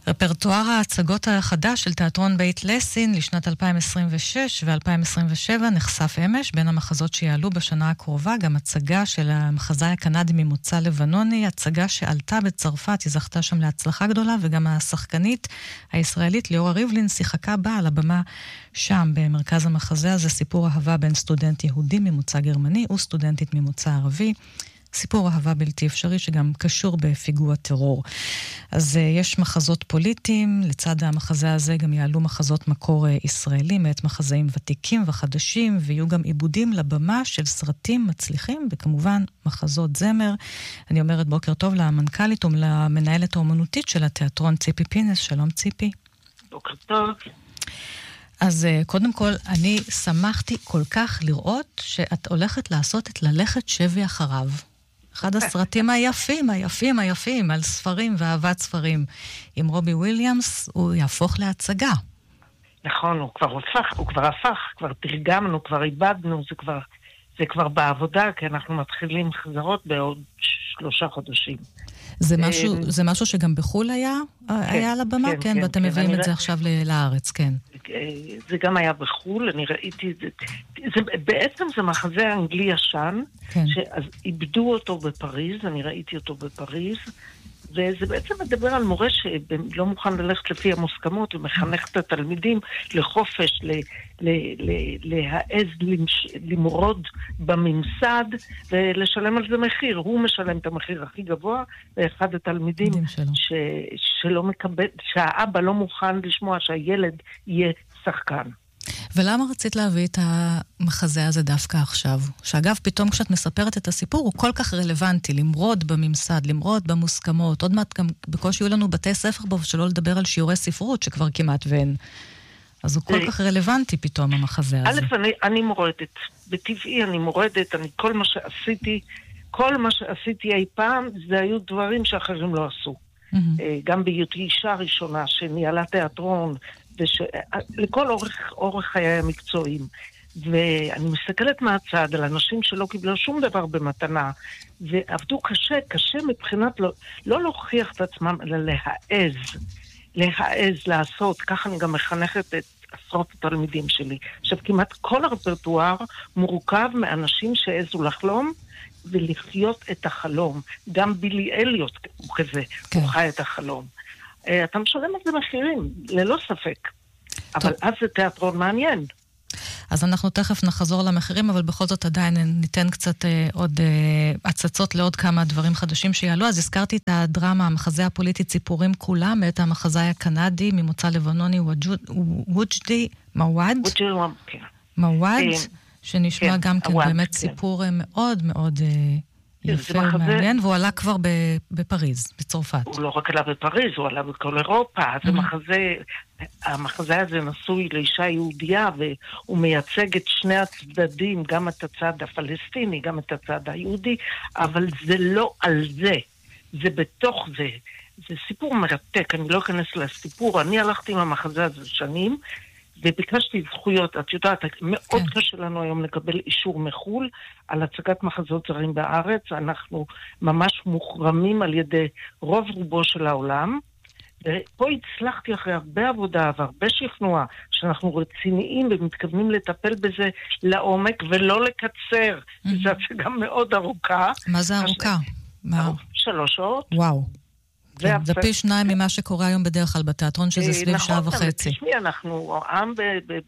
רפרטואר ההצגות החדש של תיאטרון בית לסין לשנת 2026 ו-2027 נחשף אמש. בין המחזות שיעלו בשנה הקרובה גם הצגה של המחזאי הקנדי ממוצא לבנוני, הצגה שעלתה בצרפת, היא זכתה שם להצלחה גדולה, וגם השחקנית הישראלית ליאורה ריבלין שיחקה בה על הבמה שם במרכז המחזה הזה. סיפור אהבה בין סטודנט יהודי ממוצא גרמני וסטודנטית ממוצא ערבי. סיפור אהבה בלתי אפשרי שגם קשור בפיגוע טרור. אז יש מחזות פוליטיים, לצד המחזה הזה גם יעלו מחזות מקור ישראלי, מאת מחזאים ותיקים וחדשים, ויהיו גם עיבודים לבמה של סרטים מצליחים, וכמובן מחזות זמר. אני אומרת בוקר טוב למנכ"לית ולמנהלת האומנותית של התיאטרון ציפי פינס. שלום ציפי. בוקר טוב. אז קודם כל, אני שמחתי כל כך לראות שאת הולכת לעשות את ללכת שבי אחריו. אחד הסרטים היפים על ספרים ואהבת ספרים. עם רובי וויליאמס הוא יהפוך להצגה. נכון, הוא כבר הפך, כבר תרגמנו, כבר איבדנו, זה כבר בעבודה, כי אנחנו מתחילים חזרות בעוד 3 חודשים. זה משהו שגם בחול היה על הבמה? כן, ואתם מביאים את זה עכשיו לארץ, כן. זה גם היה בחול, אני ראיתי את זה. בעצם זה מחזה אנגלי ישן, שאז איבדו אותו בפריז, אני ראיתי אותו בפריז, וזה בעצם מדבר על מורה שלא מוכן ללכת לפי המוסכמות, ומחנך את התלמידים לחופש, להעז למרוד בממסד, ולשלם על זה מחיר. הוא משלם את המחיר הכי גבוה, ואחד התלמידים שלא מקבל, שהאבא לא מוכן לשמוע שהילד יהיה שחקן. ולמה רצית להביא את המחזה הזה דווקא עכשיו? שאגב, פתאום כשאת מספרת את הסיפור, הוא כל כך רלוונטי, למרוד בממסד, למרוד במוסכמות. עוד מעט גם בקושי יהיו לנו בתי ספר בו, שלא לדבר על שיעורי ספרות, שכבר כמעט ואין. אז הוא כל כך רלוונטי פתאום, המחזה הזה. אני מורדת. בטבעי אני מורדת, כל מה שעשיתי אי פעם, זה היו דברים שאחרים לא עשו. גם בהיותי אישה ראשונה שניהלה תיאטרון, לכל אורך חיי המקצועיים. ואני מסתכלת מהצד על אנשים שלא קיבלו שום דבר במתנה, ועבדו קשה מבחינת לא להוכיח את עצמם, אלא להעז לעשות. ככה אני גם מחנכת את עשרות התלמידים שלי. עכשיו, כמעט כל הרפרטואר מורכב מאנשים שהעזו לחלום, ולחיות את החלום. גם בילי אליוט הוא כזה, הוא חי את החלום. אתה משלם את זה מחירים, ללא ספק. אבל אז זה תיאטרון מעניין. אז אנחנו תכף נחזור למחירים, אבל בכל זאת עדיין ניתן קצת עוד הצצות לעוד כמה דברים חדשים שיעלו. אז הזכרתי את הדרמה, המחזה הפוליטי ציפורים כולם, את המחזאי הקנדי ממוצא לבנוני, ווג'די מוואד, שנשמע גם כן באמת סיפור מאוד מאוד יפה ומעניין, והוא עלה כבר בפריז, בצרפת. הוא לא רק עלה בפריז, הוא עלה בכל אירופה. המחזה הזה נשוי לאישה יהודיה, והוא מייצג את שני הצדדים, גם את הצד הפלסטיני, גם את הצד היהודי, אבל זה לא על זה, זה בתוך זה. זה סיפור מרתק, אני לא אכנס לסיפור, אני הלכתי עם המחזה הזה שנים, וביקשתי זכויות. את יודעת, מאוד קשה לנו היום לקבל אישור מחול על הצגת מחזות זרים בארץ. אנחנו ממש מוחרמים על ידי רובו של העולם. ופה הצלחתי אחרי הרבה עבודה והרבה שכנוע, שאנחנו רציניים ומתכוונים לטפל בזה לעומק ולא לקצר. זו הצגה מאוד ארוכה. מה זה ארוכה? 3 שעות. וואו. זה פי 2 ממה שקורה היום בדרך כלל בתיאטרון, שזה סביב 1.5 שעות. תשמעי, אנחנו עם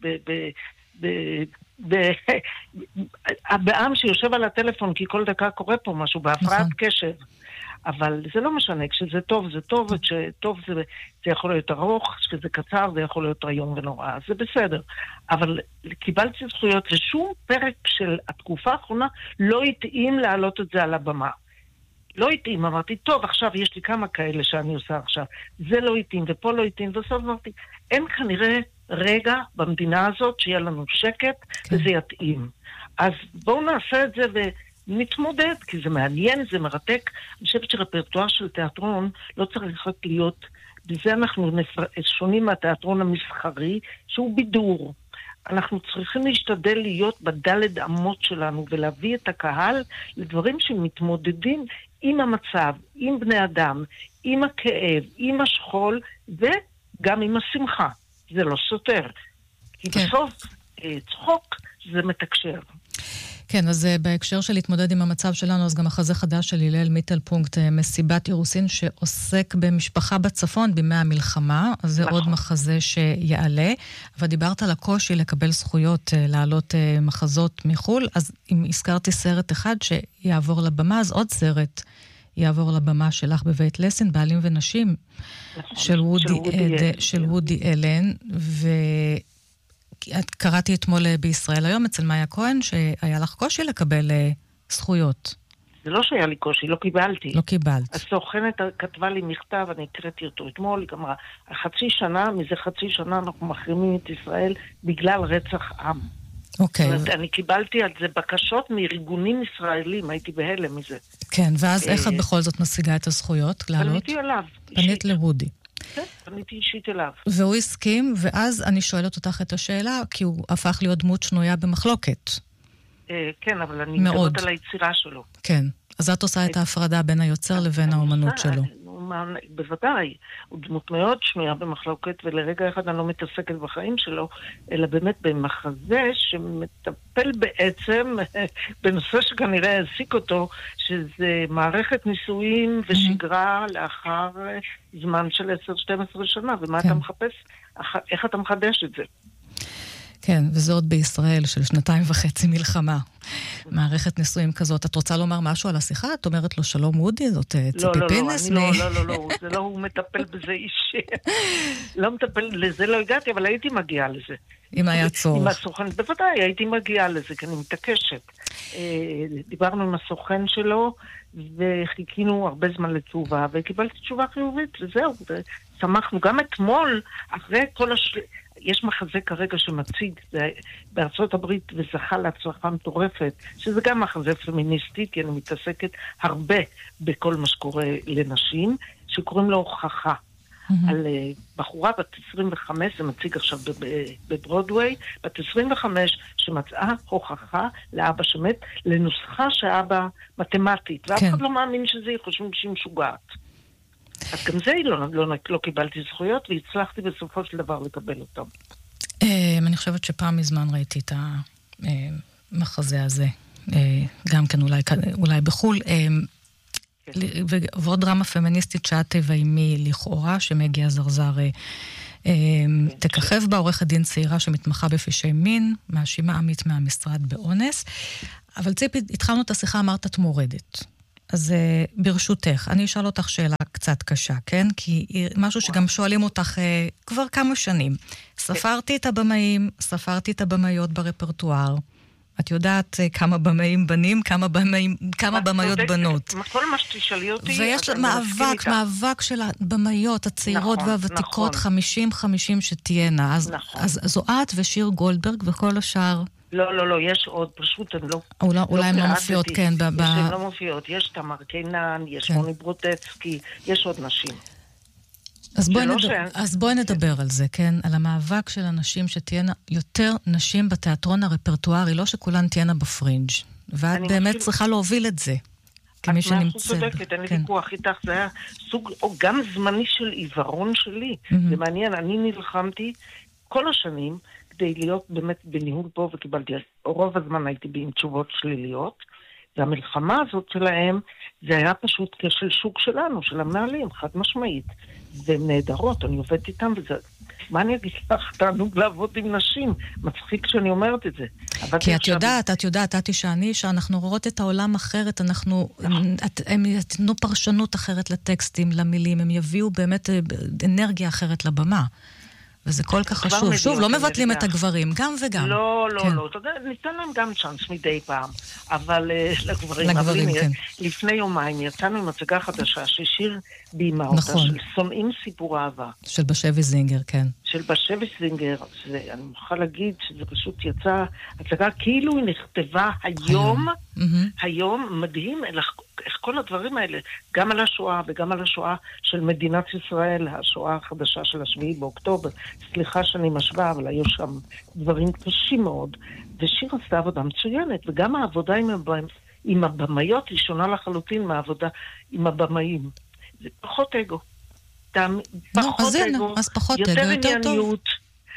בעם שיושב על הטלפון, כי כל דקה קורה פה משהו, בהפרעת קשב. אבל זה לא משנה, כשזה טוב זה טוב, וכשטוב זה יכול להיות ארוך, כשזה קצר זה יכול להיות איום ונורא, זה בסדר. אבל קיבלתי זכויות לשום פרק של התקופה האחרונה, לא התאים להעלות את זה על הבמה. לא התאים, אמרתי, טוב, עכשיו יש לי כמה כאלה שאני עושה עכשיו. זה לא התאים, ופה לא התאים, ובסוף אמרתי, אין כנראה רגע במדינה הזאת שיהיה לנו שקט, וזה יתאים. אז בואו נעשה את זה ונתמודד, כי זה מעניין, זה מרתק. אני חושבת שרפרטואר של תיאטרון לא צריך רק להיות, בזה אנחנו שונים מהתיאטרון המסחרי, שהוא בידור. אנחנו צריכים להשתדל להיות בדלת אמות שלנו ולהביא את הקהל לדברים שמתמודדים עם המצב, עם בני אדם, עם הכאב, עם השכול, וגם עם השמחה. זה לא סותר. כי בסוף צחוק זה מתקשר. כן, אז בהקשר של להתמודד עם המצב שלנו, אז גם מחזה חדש של הלל מיטלפונקט, מסיבת אירוסין, שעוסק במשפחה בצפון בימי המלחמה, אז זה עוד מחזה שיעלה, אבל דיברת על הקושי לקבל זכויות, לעלות מחזות מחול, אז אם הזכרתי סרט אחד שיעבור לבמה, אז עוד סרט יעבור לבמה שלך בבית לסין, בעלים ונשים, של וודי אלן, קראתי אתמול בישראל היום אצל מאיה כהן שהיה לך קושי לקבל זכויות. זה לא שהיה לי קושי, לא קיבלתי. לא קיבלת. הסוכנת כתבה לי מכתב, אני הקראתי אותו אתמול, היא אמרה, מזה חצי שנה אנחנו מחרימים את ישראל בגלל רצח עם. אוקיי. אני קיבלתי על זה בקשות מארגונים ישראלים, הייתי בהלם מזה. כן, ואז איך את בכל זאת משיגה את הזכויות? פניתי אליו. פנית לוודי. כן, פניתי אישית אליו. והוא הסכים, ואז אני שואלת אותך את השאלה, כי הוא הפך להיות דמות שנויה במחלוקת. כן, אבל אני מדברת על היצירה שלו. כן, אז את עושה את ההפרדה בין היוצר לבין האומנות שלו. בוודאי, הוא דמות מאוד שנויה במחלוקת, ולרגע אחד אני לא מתעסקת בחיים שלו, אלא באמת במחזה שמטפל בעצם בנושא שכנראה העסיק אותו, שזה מערכת נישואים ושגרה לאחר זמן של 10-12 שנה, ומה אתה מחפש? איך אתה מחדש את זה? כן, וזה עוד בישראל של 2.5 מלחמה. מערכת נישואים כזאת. את רוצה לומר משהו על השיחה? את אומרת לו שלום וודי? זאת ציפי פינס? לא, זה לא, הוא מטפל בזה אישי. לא מטפל, לזה לא הגעתי, אבל הייתי מגיעה לזה. אם היה צורך. עם הסוכן, בוודאי, הייתי מגיעה לזה, כי אני מתעקשת. דיברנו עם הסוכן שלו, וחיכינו הרבה זמן לתשובה, וקיבלתי תשובה חיובית, וזהו, שמחנו. גם אתמול, אחרי כל יש מחזה כרגע שמציג בארצות הברית וזכה להצלחה מטורפת, שזה גם מחזה פמיניסטי, כי אני מתעסקת הרבה בכל מה שקורה לנשים, שקוראים לו הוכחה. על בחורה בת 25, זה מציג עכשיו בברודווי, בת 25 שמצאה הוכחה לאבא שמת, לנוסחה שאבא מתמטית, ואף אחד לא מאמין שזה, חושבים שהיא משוגעת. אז גם זה לא קיבלתי זכויות, והצלחתי בסופו של דבר לקבל אותם. אני חושבת שפעם מזמן ראיתי את המחזה הזה, גם כן אולי בחול, ועוד דרמה פמיניסטית שעת טבע אימי לכאורה, שמגיע זרזר תככב בה, עורכת דין צעירה שמתמחה בפשעי מין, מאשימה עמית מהמשרד באונס, אבל ציפי, התחלנו את השיחה, אמרת את מורדת. אז ברשותך, אני אשאל אותך שאלה קצת קשה, כן? כי משהו שגם שואלים אותך כבר כמה שנים. ספרתי את הבמאים, ספרתי את הבמאיות ברפרטואר. את יודעת כמה במאים בנים, כמה במאיות בנות. כל מה שתשאלי אותי... ויש מאבק של הבמאיות הצעירות והוותיקות, 50-50 שתהיינה. אז זו את ושיר גולדברג וכל השאר... לא, יש עוד, פשוט אני לא... אולי הן לא מופיעות, כן. הן לא מופיעות, יש תמר קינן, יש מוני ברוטצקי, יש עוד נשים. אז בואי נדבר על זה, כן? על המאבק של הנשים שתהיינה יותר נשים בתיאטרון הרפרטוארי, לא שכולן תהיינה בפרינג'. ואת באמת צריכה להוביל את זה, כמי שנמצאת. את צודקת, אין לי ויכוח איתך, זה היה סוג, או גם זמני של עיוורון שלי. זה מעניין, אני נלחמתי כל השנים, כדי להיות באמת בניהול פה, וקיבלתי, רוב הזמן הייתי עם תשובות שליליות, והמלחמה הזאת שלהם, זה היה פשוט כשל שוק שלנו, של המנהלים, חד משמעית. והן נהדרות, אני עובדת איתם, וזה... מה אני אגיד לך? תענוג לעבוד עם נשים. מצחיק שאני אומרת את זה. כי את יודעת, את שאני, שאנחנו רואות את העולם אחרת, הם יתנו פרשנות אחרת לטקסטים, למילים, הם יביאו באמת אנרגיה אחרת לבמה. וזה כל כך חשוב. שוב, לא מבטלים את הגברים, גם וגם. לא, ניתן להם גם צ'אנס מדי פעם, אבל לגברים, כן. לפני יומיים יצאנו עם הצגה חדשה ששיר בימה אותה, של שונאים סיפור אהבה. של בשבי זינגר, כן. של בשבי זינגר, אני מוכרחה להגיד שזה פשוט יצא, הצגה כאילו היא נכתבה היום מדהים, איך כל הדברים האלה, גם על השואה וגם על השואה של מדינת ישראל, השואה החדשה של 7 באוקטובר, סליחה שאני משווה, אבל היו שם דברים קשים מאוד, ושיר עשתה עבודה מצוינת, וגם העבודה עם הבמאיות היא שונה לחלוטין מהעבודה עם הבמאים. זה פחות אגו. פחות אגו, יותר ענייניות,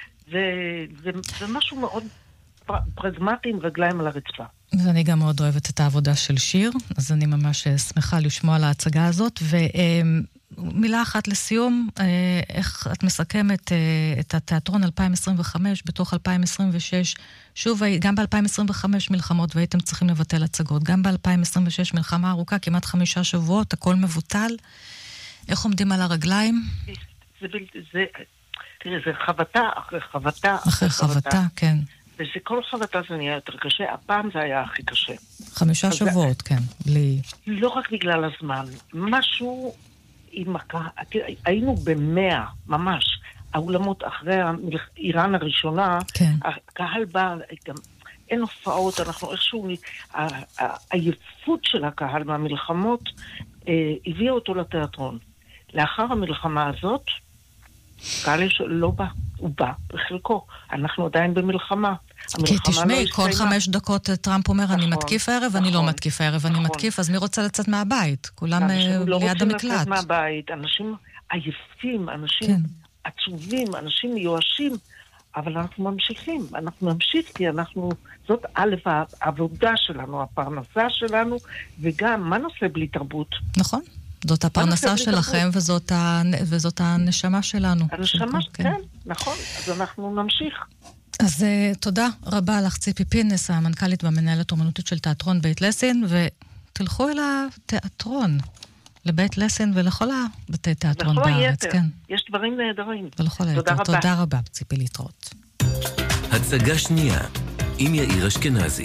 ומשהו מאוד פרגמטי עם רגליים על הרצפה. ואני גם מאוד אוהבת את העבודה של שיר, אז אני ממש שמחה לשמוע על ההצגה הזאת, ומילה אחת לסיום, איך את מסכמת את התיאטרון 2025 בתוך 2026, שוב, גם ב-2025 מלחמות והייתם צריכים לבטל הצגות, גם ב-2026 מלחמה ארוכה, כמעט 5 שבועות, הכל מבוטל, איך עומדים על הרגליים? תראי, זה חבטה אחרי חבטה אחרי חבטה, כן. וכל חבטה זה נהיה יותר קשה, הפעם זה היה הכי קשה. 5 שבועות, כן. לא רק בגלל הזמן, משהו עם הקהל, היינו ב100, ממש. האולמות אחרי איראן הראשונה, כן. הקהל בא, גם אין הופעות, אנחנו איכשהו, העייפות של הקהל מהמלחמות, הביאה אותו לתיאטרון. לאחר המלחמה הזאת, קהל לא בא, הוא בא בחלקו. אנחנו עדיין במלחמה. כי תשמעי, כל 5 דקות טראמפ אומר, אני מתקיף הערב, אני לא מתקיף הערב, אני מתקיף, אז מי רוצה לצאת מהבית? כולם ליד המקלט. אנשים לא רוצים לצאת מהבית, אנשים עייפים, אנשים עצובים, אנשים מיואשים, אבל אנחנו ממשיכים, אנחנו נמשיך, כי זאת א' העבודה שלנו, הפרנסה שלנו, וגם, מה נעשה בלי תרבות? נכון. זאת הפרנסה שלכם, וזאת הנשמה שלנו. הנשמה, כן, נכון. אז אנחנו נמשיך. אז תודה רבה לך, ציפי פינס, המנכ"לית והמנהלת אומנותית של תיאטרון בית לסין, ותלכו אל התיאטרון, לבית לסין ולכל הבתי תיאטרון בארץ. כן. יש דברים נהדרים. ולכל היתר. תודה רבה, ציפי להתראות. הצגה שנייה, עם יאיר אשכנזי.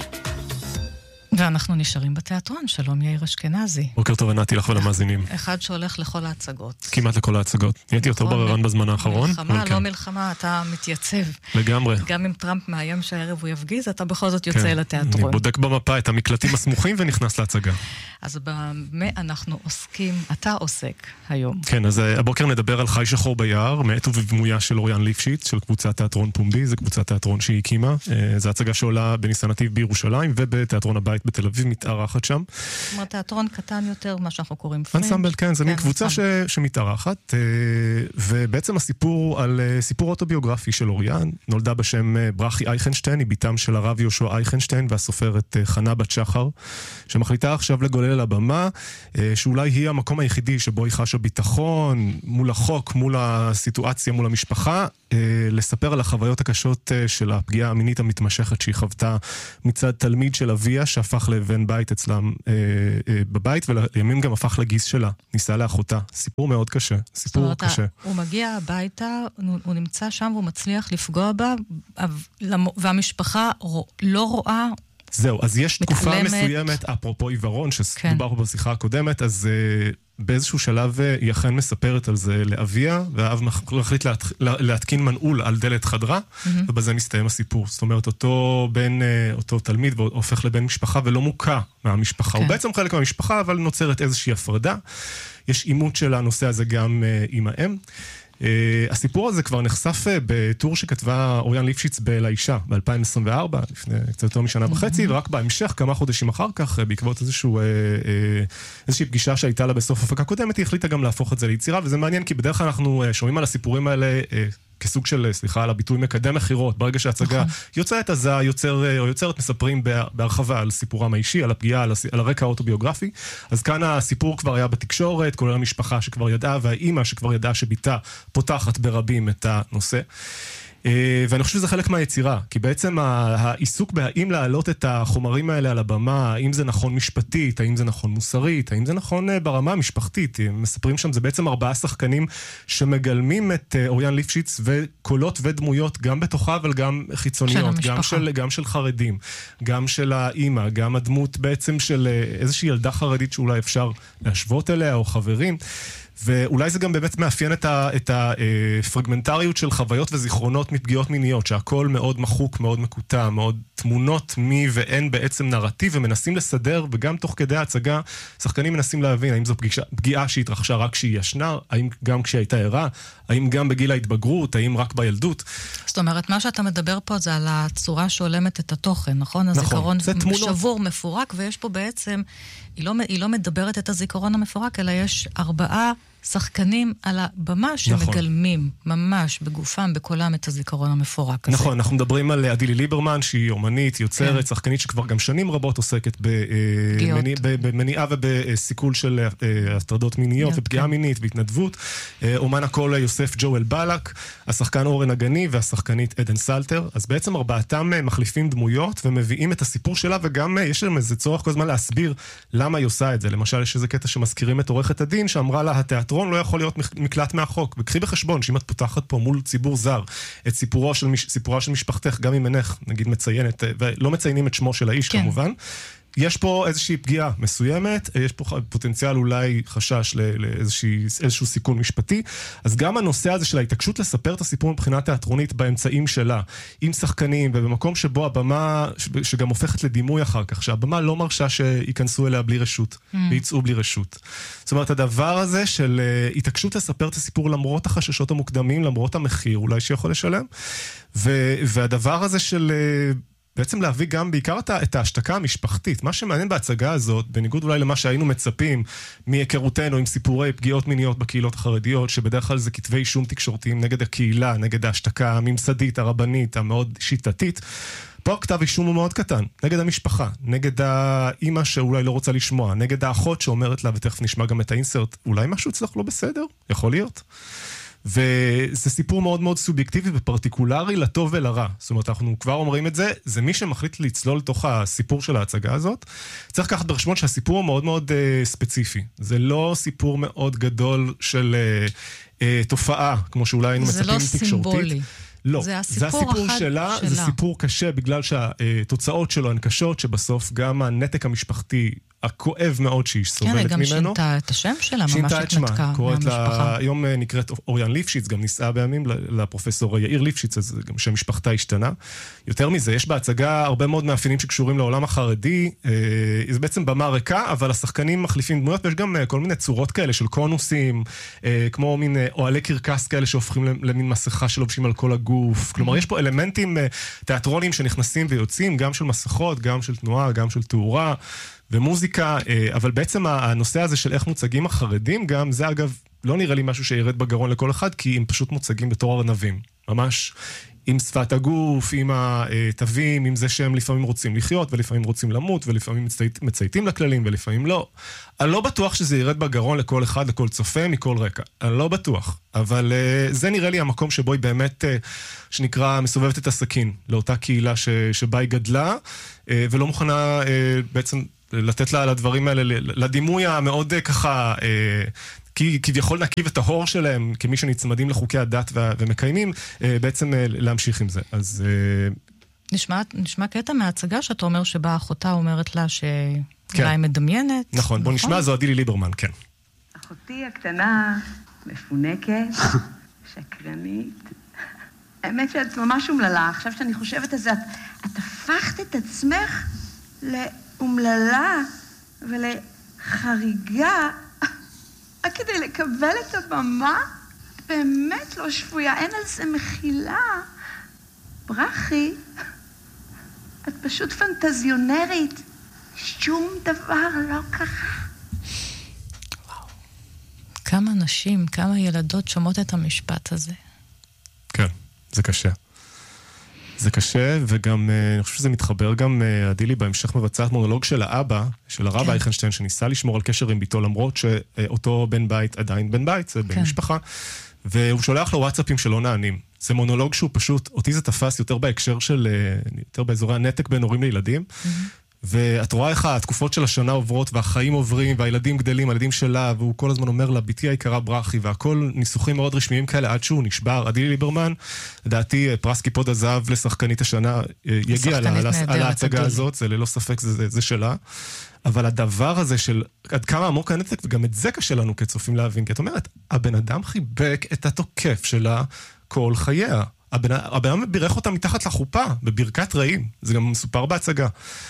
ואנחנו נשארים בתיאטרון. שלום יאיר אשכנזי. בוקר טוב, ענתי לך ולמאזינים. אחד שהולך לכל ההצגות. כמעט לכל ההצגות. נהייתי יותר בררן בזמן האחרון. מלחמה, לא מלחמה, אתה מתייצב. לגמרי. גם אם טראמפ מאיים שהערב הוא יפגיז, אתה בכל זאת יוצא לתיאטרון. אני בודק במפה את המקלטים הסמוכים ונכנס להצגה. אז במה אנחנו עוסקים, אתה עוסק היום. כן, אז הבוקר נדבר על חי שחור ביער, מאת ובדמויה של אוריאן ליפשיץ, של קבוצת תיאטרון פומבי. זו קבוצת תיאטרון שהיא הקימה. זו הצגה שעולה בניסן נתיב בירושלים ובתיאטרון הבית בתל אביב מתארחת שם. זאת אומרת, תיאטרון קטן יותר, מה שאנחנו קוראים פרינג'. אנסמבל, כן, זה מין קבוצה שמתארחת, ובעצם הסיפור על סיפור אוטוביוגרפי של אוריאן, נולדה בשם ברכי אייכנשטיין, היא ביתם של הרב יהושע אייכנשטיין, והסופרת חנה בת שחר, שמחליטה עכשיו לגולל על הבמה, שאולי היא המקום היחידי שבו היא חשה ביטחון, מול החוק, מול הסיטואציה, מול המשפחה, לספר על החוויות הקשות של הפגיעה המינית המתמשכת שהיא חוותה מצד תלמיד של אביה, שהפך לבן בית אצלם בבית, ולימים גם הפך לגיס שלה, ניסה לאחותה. סיפור מאוד קשה, סיפור קשה. הוא מגיע הביתה, הוא נמצא שם והוא מצליח לפגוע בה, והמשפחה לא רואה, זהו, אז יש תקופה מסוימת, אפרופו עיוורון, שדובר פה בשיחה הקודמת, אז באיזשהו שלב היא אכן מספרת על זה לאביה, והאב מחליט להתקין מנעול על דלת חדרה, ובזה מסתיים הסיפור. זאת אומרת, אותו תלמיד הופך לבן משפחה ולא מוקע מהמשפחה. הוא בעצם חלק מהמשפחה, אבל נוצרת איזושהי הפרדה. יש אימות של הנושא הזה גם עם האם. הסיפור הזה כבר נחשף בטור שכתבה אוריאן ליפשיץ לאישה ב-2024, לפני קצת יותר משנה וחצי, ורק בהמשך, כמה חודשים אחר כך, בעקבות איזושהי פגישה שהייתה לה בסוף הפקה קודמת, היא החליטה גם להפוך את זה ליצירה, וזה מעניין כי בדרך כלל אנחנו שומעים על הסיפורים האלה כסוג של, על הביטוי מקדם מחירות, ברגע שההצגה יוצאת, אז היוצרת מספרים בהרחבה על סיפורם האישי, על הפגיעה, על הרקע האוטוביוגרפי. אז כאן הסיפור כבר היה בתקשורת, כולל המשפחה שכבר ידעה, והאימא שכבר ידעה שביתה פותחת ברבים את הנושא. ואני חושב שזה חלק מהיצירה, כי בעצם העיסוק בהאם להעלות את החומרים האלה על הבמה, האם זה נכון משפטית, האם זה נכון מוסרית, האם זה נכון ברמה המשפחתית. מספרים שם, זה בעצם 4 שחקנים שמגלמים את אוריאן ליפשיץ וקולות ודמויות, גם בתוכה, אבל גם חיצוניות, גם של חרדים, גם של האימא, גם הדמות בעצם של איזושהי ילדה חרדית שאולי אפשר להשוות אליה, או חברים. ואולי זה גם באמת מאפיין את הפרגמנטריות של חוויות וזיכרונות מפגיעות מיניות, שהכל מאוד מחוק, מאוד מקוטע, מאוד תמונות מי ואין בעצם נרטיב, ומנסים לסדר, וגם תוך כדי ההצגה, שחקנים מנסים להבין האם זו פגיעה שהתרחשה רק כשהיא ישנה, האם גם כשהיא הייתה ערה, האם גם בגיל ההתבגרות, האם רק בילדות. זאת אומרת, מה שאתה מדבר פה זה על הצורה שעולמת את התוכן, נכון? הזיכרון שבור, מפורק, ויש פה בעצם, היא לא מדברת את הזיכרון המפורק, אלא יש 4 שחקנים על הבמה שמגלמים ממש בגופם, בקולם את הזיכרון המפורק הזה. נכון, אנחנו מדברים על אדילי ליברמן, שהיא אומנית, יוצרת, שחקנית שכבר גם שנים רבות עוסקת במניעה ובסיכול של הטרדות מיניות ופגיעה מינית והתנדבות. אומן הקול יוסף ג'ואל בלק, השחקן אורן הגני והשחקנית עדן סלטר. אז בעצם 4 מחליפים דמויות ומביאים את הסיפור שלה, וגם יש להם איזה צורך כל הזמן להסביר למה היא עושה את זה. למשל, יש איזה קטע שמזכירים את עורכת הדין, שאמרה לה, התיאטרון לא יכול להיות מקלט מהחוק. וקחי בחשבון שאם את פותחת פה מול ציבור זר את סיפורה של משפחתך, גם אם אינך, נגיד מציינת, ולא מציינים את שמו של האיש כמובן, יש פה איזושהי פגיעה מסוימת, יש פה פוטנציאל אולי חשש לאיזשהו סיכון משפטי, אז גם הנושא הזה של ההתעקשות לספר את הסיפור מבחינה תיאטרונית באמצעים שלה, עם שחקנים ובמקום שבו הבמה, שגם הופכת לדימוי אחר כך, שהבמה לא מרשה שיכנסו אליה בלי רשות, ויצאו בלי רשות. זאת אומרת, הדבר הזה של התעקשות לספר את הסיפור למרות החששות המוקדמים, למרות המחיר אולי שיכול לשלם, והדבר הזה של בעצם להביא גם בעיקר את ההשתקה המשפחתית. מה שמעניין בהצגה הזאת, בניגוד אולי למה שהיינו מצפים מהיכרותנו עם סיפורי פגיעות מיניות בקהילות החרדיות, שבדרך כלל זה כתבי אישום תקשורתיים נגד הקהילה, נגד ההשתקה הממסדית, הרבנית, המאוד שיטתית, פה כתב אישום הוא מאוד קטן, נגד המשפחה, נגד האמא שאולי לא רוצה לשמוע, נגד האחות שאומרת לה, ותכף נשמע גם את האינסרט, אולי משהו אצלך לא בסדר? יכול להיות. וזה סיפור מאוד מאוד סובייקטיבי ופרטיקולרי לטוב ולרע. זאת אומרת, אנחנו כבר אומרים את זה, זה מי שמחליט לצלול לתוך הסיפור של ההצגה הזאת. צריך לקחת בחשבון שהסיפור הוא מאוד מאוד ספציפי. זה לא סיפור מאוד גדול של תופעה, כמו שאולי היינו מצפים תקשורתית. זה לא סימבולי. לא, זה הסיפור שלה, זה סיפור קשה בגלל שהתוצאות שלו הן קשות, שבסוף גם הנתק המשפחתי הכואב מאוד שהיא סובלת ממנו. כן, גם שינתה את השם שלה, ממש התנתקה מהמשפחה. היום נקראת אוריאן ליפשיץ, גם נישאה בימים לפרופסור יאיר ליפשיץ, אז גם שם משפחתה השתנה. יותר מזה, יש בהצגה הרבה מאוד מאפיינים שקשורים לעולם החרדי, זה בעצם במה ריקה, אבל השחקנים מחליפים דמויות, ויש גם כל מיני צורות כאלה של קונוסים, כמו מין אוהלי קרקס כאלה שהופכים למין מסכה שלובשים על כל הגוף. כלומר, יש פה אלמנטים תיאטרונים שנכנסים ויוצאים, גם של מסכות, גם של תנועה, גם של תאורה. ומוזיקה, אבל בעצם הנושא הזה של איך מוצגים החרדים גם, זה אגב לא נראה לי משהו שירד בגרון לכל אחד, כי הם פשוט מוצגים בתור ארנבים, ממש עם שפת הגוף, עם התווים, עם זה שהם לפעמים רוצים לחיות, ולפעמים רוצים למות, ולפעמים מצייתים לכללים, ולפעמים לא. אני לא בטוח שזה ירד בגרון לכל אחד, לכל צופה, מכל רקע. אני לא בטוח. אבל זה נראה לי המקום שבו היא באמת, שנקרא, מסובבת את הסכין, לאותה קהילה שבה היא גדלה, ולא מוכנה בעצם לתת לה לדברים האלה, לדימוי המאוד ככה, כביכול נקיב את ההור שלהם, כמי שנצמדים לחוקי הדת ומקיימים, בעצם להמשיך עם זה. אז נשמע קטע מההצגה שאתה אומר שבה אחותה אומרת לה שאולי מדמיינת. נכון, בוא נשמע, זו אדילי ליברמן, כן. אחותי הקטנה, מפונקת, שקרנית. האמת שאת ממש אומללה. עכשיו שאני חושבת על זה, את הפכת את עצמך לאומללה ולחריגה רק כדי לקבל את הבמה. באמת לא שפויה, אין על זה מחילה. ברכי, את פשוט פנטזיונרית. שום דבר לא קרה. וואו. כמה נשים, כמה ילדות שומעות את המשפט הזה. כן, זה קשה. זה קשה, וגם, אני חושב שזה מתחבר גם, אדילי בהמשך מבצעת מונולוג של האבא, של הרב אייכנשטיין, שניסה לשמור על קשר עם ביתו, למרות שאותו בן בית עדיין בן בית, זה בן משפחה, והוא שולח לו וואטסאפים שלא נענים. זה מונולוג שהוא פשוט, אותי זה תפס יותר בהקשר של, יותר באזורי הנתק בין הורים לילדים, ואת רואה איך התקופות של השנה עוברות, והחיים עוברים, והילדים גדלים, הילדים שלה, והוא כל הזמן אומר לה, ביתי היקרה ברכי, והכל ניסוחים מאוד רשמיים כאלה, עד שהוא נשבר. עדי ליברמן, לדעתי, פרס קיפוד הזהב לשחקנית השנה, יגיע על ההצגה הזאת, זה ללא ספק, זה שלה. אבל הדבר הזה של עד כמה עמוק הנתק, וגם את זה קשה לנו כצופים להבין, כי את אומרת, הבן אדם חיבק את התוקף שלה כל חייה. הבן אדם בירך אותה מתחת לחופה, בברכת רעים. זה גם מסופר בהצגה.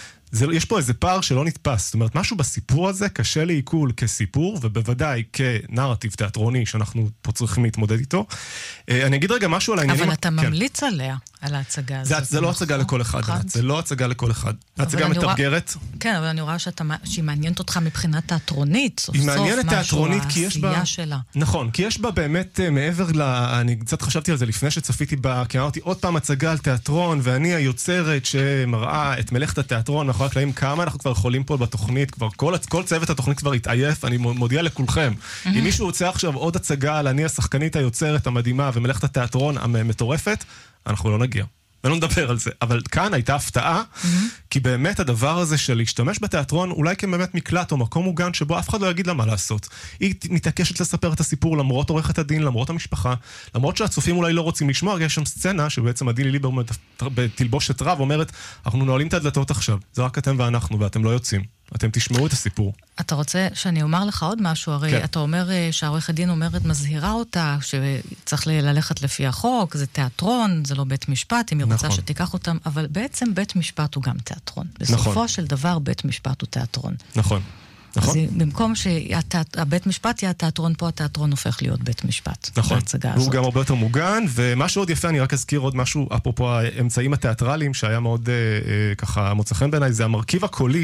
יש פה איזה פער שלא נתפס. זאת אומרת, משהו בסיפור הזה קשה לעיכול כסיפור, ובוודאי כנרטיב תיאטרוני שאנחנו פה צריכים להתמודד איתו. אני אגיד רגע משהו על העניינים... אבל אתה ממליץ עליה, על ההצגה הזאת. זה לא הצגה לכל אחד, זה לא הצגה לכל אחד. ההצגה מתרגרת. כן, אבל אני רואה שהיא מעניינת אותך מבחינת תיאטרונית, סוף סוף משהו, העשייה שלה. נכון, כי יש בה באמת מעבר אני קצת חשבתי על זה לפני שצפיתי בה, כי אמרתי עוד פעם הצגה על תיאטרון, ואני היוצרת שמראה את מלאכת התיאטרון, מאחורי הקלעים, כמה אנחנו כבר יכולים פה בתוכנית, כבר כל צוות התוכנית כבר התעייף, אני מודיע לכולכם. אם מישהו רוצה עכשיו עוד הצגה על אני השחקנית היוצרת המדהימה ומלאכת התיאטרון המטורפת, אנחנו לא נגיע. ולא נדבר על זה. אבל כאן הייתה הפתעה, כי באמת הדבר הזה של להשתמש בתיאטרון, אולי כבאמת מקלט או מקום מוגן, שבו אף אחד לא יגיד לה מה לעשות. היא מתעקשת לספר את הסיפור, למרות עורכת הדין, למרות המשפחה, למרות שהצופים אולי לא רוצים לשמוע, יש שם סצנה שבעצם עדי ליברמן בתלבושת רב אומרת, אנחנו נועלים את הדלתות עכשיו, זה רק אתם ואנחנו, ואתם לא יוצאים. אתם תשמעו את הסיפור. אתה רוצה שאני אומר לך עוד משהו? הרי אתה אומר שהעורך הדין מזהירה אותה, שצריך ללכת לפי החוק, זה תיאטרון, זה לא בית משפט, אם היא רוצה שתיקח אותם, אבל בעצם בית משפט הוא גם תיאטרון. בסופו של דבר בית משפט הוא תיאטרון. נכון. אז במקום שהבית משפט יהיה התיאטרון, פה התיאטרון הופך להיות בית משפט. נכון, והוא גם הרבה יותר מוגן, ומה שעוד יפה, אני רק אזכיר עוד משהו, אפרופו האמצעים התיאטרליים, שהיה מאוד ככה מוצא חן בעיניי, זה המרכיב הקולי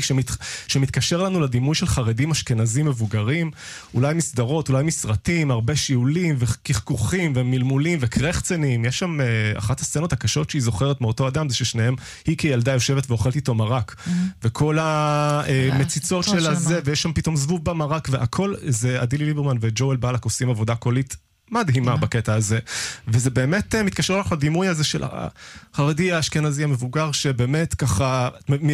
שמתקשר לנו לדימוי של חרדים אשכנזים מבוגרים, אולי מסדרות, אולי מסרטים, הרבה שיעולים וכחכוכים ומלמולים וקרחצנים. יש שם אחת הסצנות הקשות שהיא זוכרת מאותו אדם, זה ששניהם, היא כילדה יושבת ואוכלת איתו מרק, וכל המציצות של הזה, ויש שם פתאום זבוב במרק, והכל זה עדי ליברמן וג'ואל בלק עושים עבודה קולית מדהימה בקטע הזה, וזה באמת מתקשר לך לדימוי הזה של החרדי האשכנזי המבוגר, שבאמת ככה,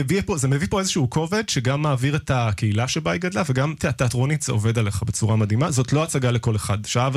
זה מביא פה איזשהו כובד, שגם מעביר את הקהילה שבה היא גדלה, וגם תיאטרונית זה עובד עליך בצורה מדהימה, זאת לא הצגה לכל אחד, שעה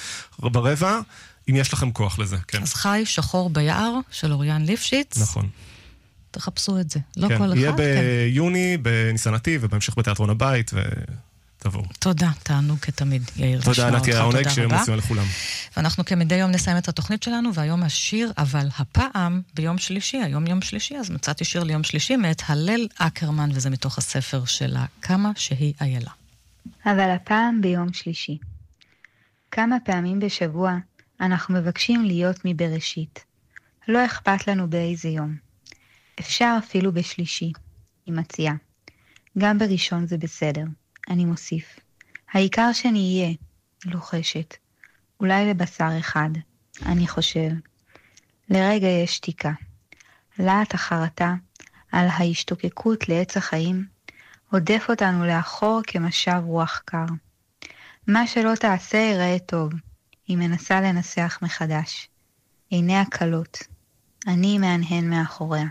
ורבע, אם יש לכם כוח לזה, כן. אז חי שחור ביער של אוריאן ליפשיץ. נכון. תחפשו את זה, לא כל אחד. יהיה ביוני, בניסנתי, ובהמשך בתיאטרון הבית, ותבואו. תודה, תענוג כתמיד, יאיר. תודה, נתי העונג, שמוסים לכולם. ואנחנו כמדי יום נסיים את התוכנית שלנו, והיום השיר, אבל הפעם ביום שלישי, היום יום שלישי, אז מצאתי שיר ליום שלישי, מאת הלל אקרמן, וזה מתוך הספר שלה, כמה שהיא איילה. אבל הפעם ביום שלישי. כמה פעמים בשבוע אנחנו מבקשים להיות מבראשית. לא אכפת לנו באיזה יום. אפשר אפילו בשלישי, היא מציעה. גם בראשון זה בסדר, אני מוסיף. העיקר שאני אהיה, לוחשת. אולי לבשר אחד, אני חושב. לרגע יש שתיקה. להט החרטה על ההשתוקקות לעץ החיים, עודף אותנו לאחור כמשב רוח קר. מה שלא תעשה ייראה טוב, היא מנסה לנסח מחדש. עיניה קלות, אני מהנהן מאחוריה.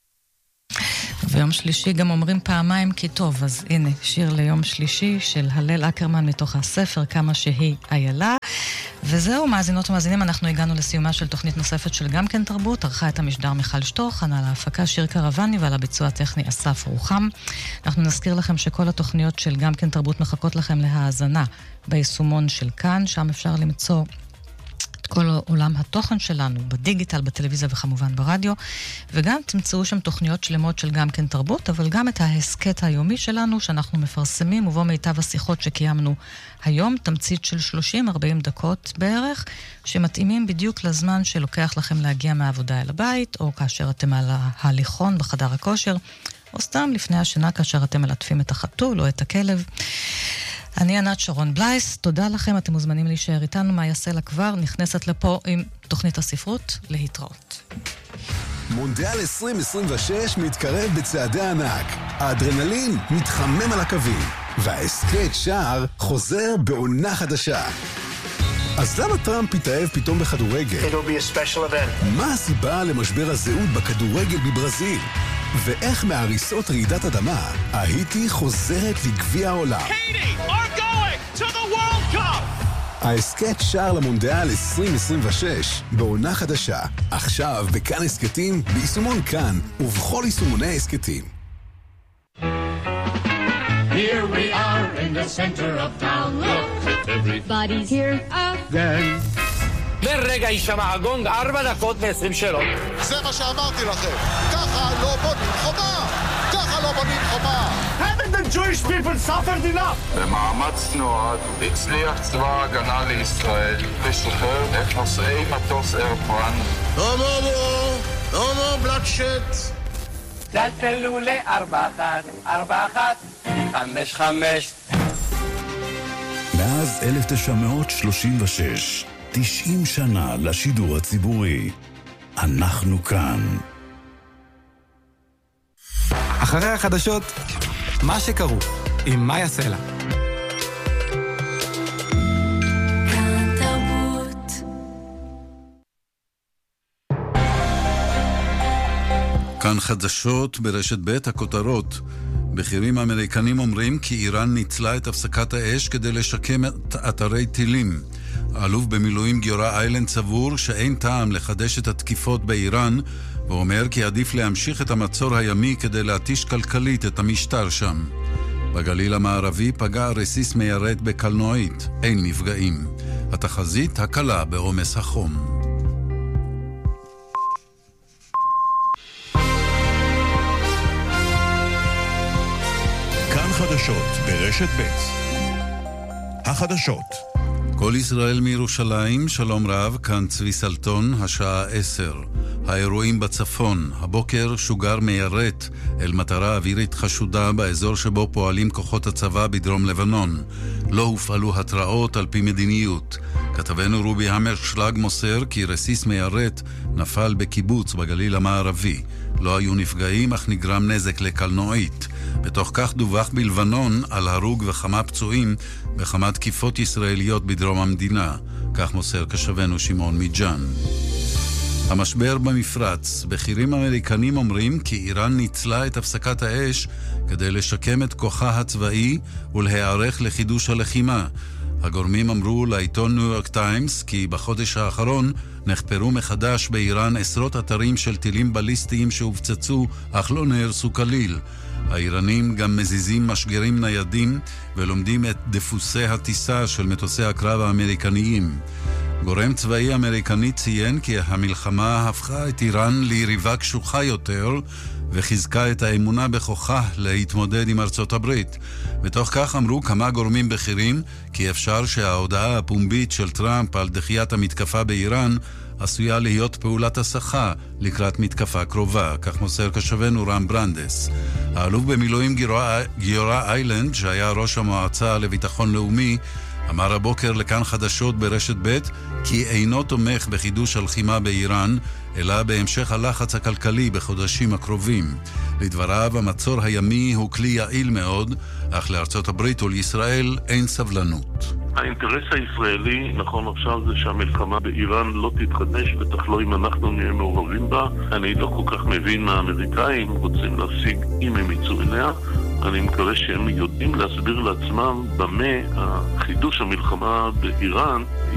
ויום שלישי גם אומרים פעמיים כי טוב, אז הנה, שיר ליום שלישי של הלל אקרמן מתוך הספר כמה שהיא איילה. וזהו, מאזינות ומאזינים, אנחנו הגענו לסיומה של תוכנית נוספת של גם כן תרבות, ערכה את המשדר מיכל שטוך, על ההפקה שיר קרבני ועל הביצוע הטכני אסף רוחם. אנחנו נזכיר לכם שכל התוכניות של גם כן תרבות מחכות לכם להאזנה ביישומון של כאן, שם אפשר למצוא כל עולם התוכן שלנו, בדיגיטל, בטלוויזיה וכמובן ברדיו, וגם תמצאו שם תוכניות שלמות של גם כן תרבות, אבל גם את ההסקט היומי שלנו, שאנחנו מפרסמים, ובו מיטב השיחות שקיימנו היום, תמצית של 30-40 דקות בערך, שמתאימים בדיוק לזמן שלוקח לכם להגיע מהעבודה אל הבית, או כאשר אתם על ההליכון בחדר הכושר, או סתם לפני השינה כאשר אתם מלטפים את החתול או את הכלב. אני ענת שרון בלייס, תודה לכם, אתם מוזמנים להישאר איתנו, מה יעשה לה כבר, נכנסת לפה עם תוכנית הספרות, להתראות. מונדיאל 2026 מתקרב בצעדי ענק, האדרנלין מתחמם על הקווים, והאסקט שער חוזר בעונה חדשה. אז למה טראמפ התאהב פתאום בכדורגל? It'll be a special event. מה הסיבה למשבר הזהות בכדורגל בברזיל? ואיך מהריסות רעידת אדמה, ההיטי חוזרת לגביע העולם. ההסקט שער למונדיאל 2026 בעונה חדשה. עכשיו בכאן הסקטים, ביישומון כאן ובכל יישומוני ההסקטים. Here we are in the center of town. Look, everybody's here again. ברגע יישמע הגונג 4 דקות ו20 שאלות. זה מה שאמרתי לכם. ככה לא בונים חומה. ככה לא בונים חומה. Haven't the Jewish people suffered enough? במאמץ נועד הצליח צבא ההגנה לישראל לשחרר את נוסעי מטוס איירפלן. לא בלאדשט. צלצלו ל-4141 55. מאז 1936, 90 שנה לשידור הציבורי. אנחנו כאן. אחרי החדשות, מה שקרו עם מאיה סלע. כאן חדשות ברשת ב' הכותרות. בכירים האמריקנים אומרים כי איראן ניצלה את הפסקת האש כדי לשקם את אתרי טילים. האלוף במילואים גיורא איילנד סבור שאין טעם לחדש את התקיפות באיראן, ואומר כי עדיף להמשיך את המצור הימי כדי להתיש כלכלית את המשטר שם. בגליל המערבי פגע רסיס מיירט בקלנועית, אין נפגעים. התחזית הקלה בעומס החום. כאן חדשות ברשת ב' החדשות. כל ישראל מירושלים, שלום רב, כאן צבי סלטון, השעה 10. האירועים בצפון, הבוקר שוגר מיירט אל מטרה אווירית חשודה באזור שבו פועלים כוחות הצבא בדרום לבנון. לא הופעלו התראות על פי מדיניות. כתבנו רובי המרשלג מוסר כי רסיס מיירט נפל בקיבוץ בגליל המערבי. לא היו נפגעים אך נגרם נזק לקלנועית. בתוך כך דווח בלבנון על הרוג וכמה פצועים בכמה תקיפות ישראליות בדרום המדינה. כך מוסר כשבנו שמעון מג'אן. המשבר במפרץ. בכירים אמריקנים אומרים כי איראן ניצלה את הפסקת האש כדי לשקם את כוחה הצבאי ולהיערך לחידוש הלחימה. הגורמים אמרו לעיתון ניו יורק טיימס כי בחודש האחרון נחפרו מחדש באיראן עשרות אתרים של טילים בליסטיים שהופצצו אך לא נהרסו כליל. האיראנים גם מזיזים משגרים ניידים ולומדים את דפוסי הטיסה של מטוסי הקרב האמריקניים. גורם צבאי אמריקני ציין כי המלחמה הפכה את איראן ליריבה קשוחה יותר וחיזקה את האמונה בכוחה להתמודד עם ארצות הברית. בתוך כך אמרו כמה גורמים בכירים כי אפשר שההודעה הפומבית של טראמפ על דחיית המתקפה באיראן עשויה להיות פעולת הסחה לקראת מתקפה קרובה, כך מוסר כשבנו רם ברנדס. האלוף במילואים גיורא איילנד, שהיה ראש המועצה לביטחון לאומי, אמר הבוקר לכאן חדשות ברשת ב' כי אינו תומך בחידוש הלחימה באיראן, אלא בהמשך הלחץ הכלכלי בחודשים הקרובים. לדבריו, המצור הימי הוא כלי יעיל מאוד, אך לארצות הברית ולישראל אין סבלנות. האינטרס הישראלי, נכון עכשיו, זה שהמלחמה באיראן לא תתחדש, בטח לא אם אנחנו נהיה מעורבים בה. אני לא כל כך מבין מה האמריקאים רוצים להשיג אם הם יצאו אליה. אני מקווה שהם יודעים להסביר לעצמם במה החידוש המלחמה באיראן